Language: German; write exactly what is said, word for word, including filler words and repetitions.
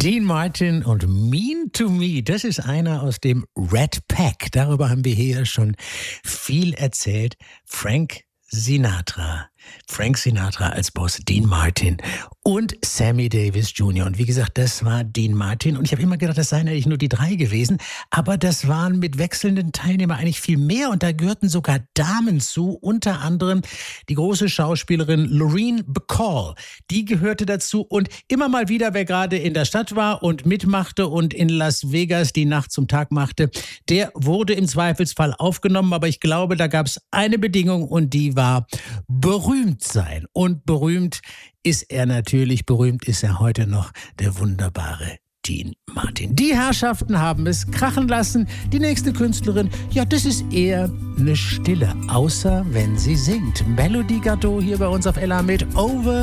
Dean Martin und Mean to Me, das ist einer aus dem Rat Pack. Darüber haben wir hier schon viel erzählt. Frank Sinatra. Frank Sinatra als Boss, Dean Martin und Sammy Davis Junior Und wie gesagt, das war Dean Martin. Und ich habe immer gedacht, das seien eigentlich nur die drei gewesen. Aber das waren mit wechselnden Teilnehmern eigentlich viel mehr. Und da gehörten sogar Damen zu. Unter anderem die große Schauspielerin Lorene Bacall. Die gehörte dazu. Und immer mal wieder, wer gerade in der Stadt war und mitmachte und in Las Vegas die Nacht zum Tag machte, der wurde im Zweifelsfall aufgenommen. Aber ich glaube, da gab es eine Bedingung und die war berühmt sein. Und berühmt ist er natürlich, berühmt ist er heute noch, der wunderbare Dean Martin. Die Herrschaften haben es krachen lassen. Die nächste Künstlerin, ja, das ist eher eine Stille, außer wenn sie singt. Melody Gardot hier bei uns auf L A mit Over